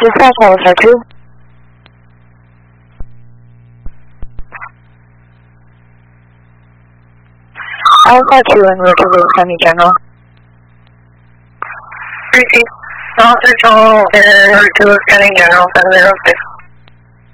Dispatch Melissa 2. Alpha 2 en route to Lake County General. Repeat. Officer Toll en route to Lake County General 706.